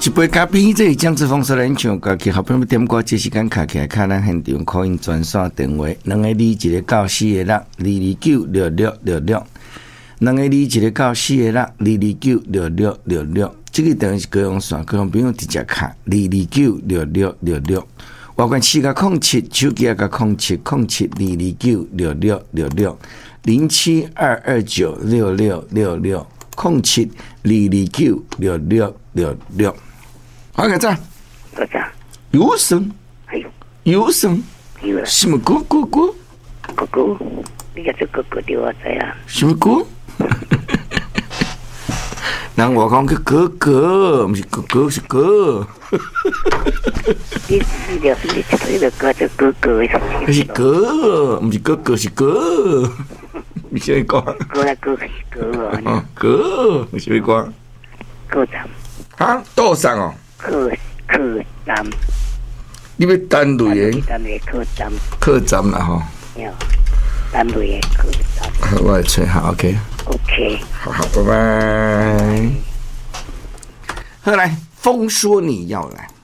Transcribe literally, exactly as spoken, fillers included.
一杯咖啡，这是江志峰说咱唱歌曲，好朋友点歌，这时间卡起来，看咱现场可以专线电话，两个二一个九四个六二二九六六六六，两个二一个九四个六二二九六六六六，这个等于是高雄线，高雄朋友直接卡二二九六六六六，外关四个空七，手机个空七空七二二九六六六六，零七二二九六六六六，空七二二九六六六六。好，个赞， 多赞， 有声， 哎呦， 有声， 有了， 什么歌？歌歌， 哥哥，你个做哥哥对我知啊？ 什么歌？人我讲个哥哥，不是哥哥，是哥。 你你了，你出来就哥做哥哥的事情。 是哥，不是哥哥，是哥。你先讲。 哥来哥是哥哦，哥，你先讲。 哥站。 啊，多上哦。 客客站， 你要单位的？ 单位客站。 客站啦吼。 有，单位的客站。 好，我来吹好 ，OK。 OK。 好好，拜拜。后来，风说你要来。